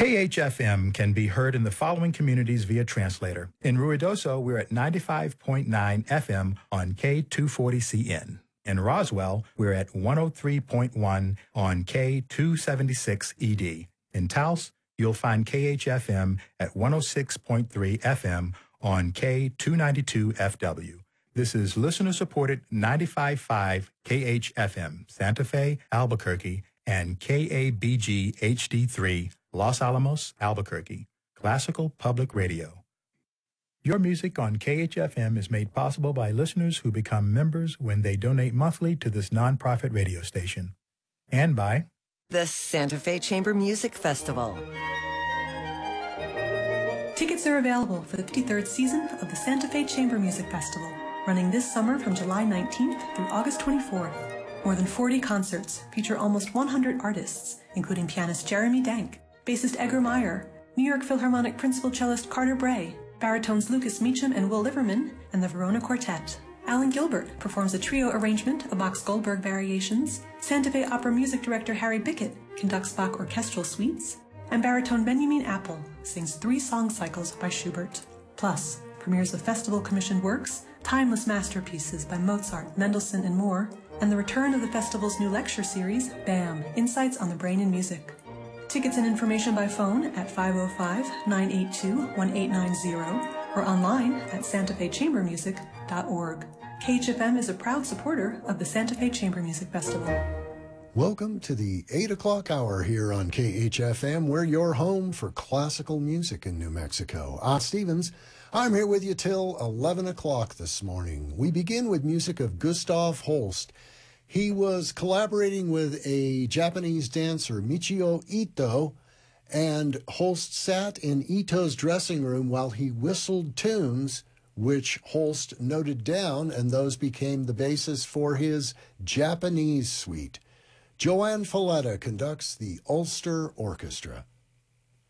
KHFM can be heard in the following communities via translator. In Ruidoso, we're at 95.9 FM on K240CN. In Roswell, we're at 103.1 on K276ED. In Taos, you'll find KHFM at 106.3 FM on K292FW. This is listener-supported 95.5 KHFM, Santa Fe, Albuquerque, and KABG HD3, Los Alamos, Albuquerque, Classical Public Radio. Your music on KHFM is made possible by listeners who become members when they donate monthly to this nonprofit radio station. And by the Santa Fe Chamber Music Festival. Tickets are available for the 53rd season of the Santa Fe Chamber Music Festival, running this summer from July 19th through August 24th. More than 40 concerts feature almost 100 artists, including pianist Jeremy Dank, bassist Edgar Meyer, New York Philharmonic principal cellist Carter Bray, baritones Lucas Meacham and Will Liverman, and the Verona Quartet. Alan Gilbert performs a trio arrangement of Bach's Goldberg variations, Santa Fe Opera music director Harry Bickett conducts Bach orchestral suites, and baritone Benjamin Apple sings 3 song cycles by Schubert. Plus, premieres of festival-commissioned works, timeless masterpieces by Mozart, Mendelssohn, and more, and the return of the festival's new lecture series, BAM! Insights on the Brain and Music. Tickets and information by phone at 505-982-1890 or online at santafechambermusic.org. KHFM is a proud supporter of the Santa Fe Chamber Music Festival. Welcome to the 8 o'clock hour here on KHFM. We're your home for classical music in New Mexico. Stevens, I'm here with you till 11 o'clock this morning. We begin with music of Gustav Holst. He was collaborating with a Japanese dancer, Michio Ito, and Holst sat in Ito's dressing room while he whistled tunes, which Holst noted down, and those became the basis for his Japanese suite. Joanne Falletta conducts the Ulster Orchestra.